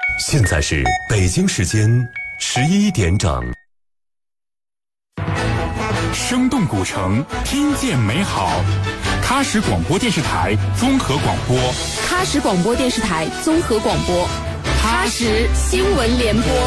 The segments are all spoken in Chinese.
现在是北京时间11点整。 生动古城，听见美好。喀什广播电视台综合广播， 喀什广播电视台综合广播，喀什新闻联播。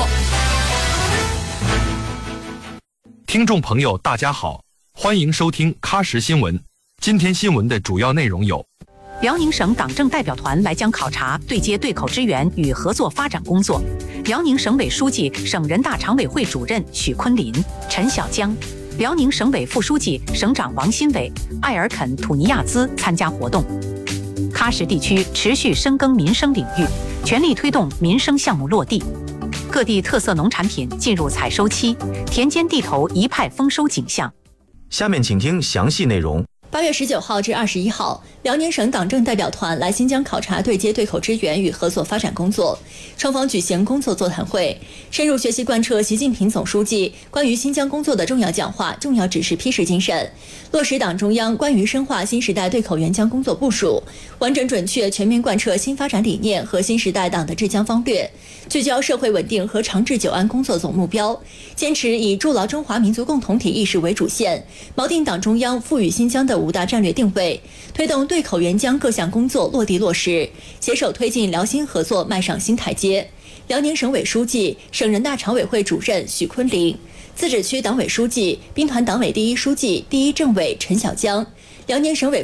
听众朋友，大家好，欢迎收听喀什新闻。今天新闻的主要内容有： 辽宁省党政代表团来江考察对接对口支援与合作发展工作。辽宁省委书记、省人大常委会主任许昆林、陈小江，辽宁省委副书记、省长王新伟、艾尔肯·土尼亚兹参加活动。喀什地区持续深耕民生领域，全力推动民生项目落地。各地特色农产品进入采收期，田间地头一派丰收景象。 下面请听详细内容。 8月19号至21号，辽宁省党政代表团来新疆考察对接对口支援与合作发展工作，双方举行工作座谈会，深入学习贯彻习近平总书记关于新疆工作的重要讲话、重要指示批示精神，落实党中央关于深化新时代对口援疆工作部署，完整准确全面贯彻新发展理念和新时代党的治疆方略，聚焦社会稳定和长治久安工作总目标，坚持以筑牢中华民族共同体意识为主线，锚定党中央赋予新疆的5大战略定位，推动对口援疆各项工作落地落实，携手推进辽新合作迈上新台阶。辽宁省委书记、省人大常委会主任许昆林，自治区党委书记、兵团党委第1书记、第1政委陈小江，辽宁省委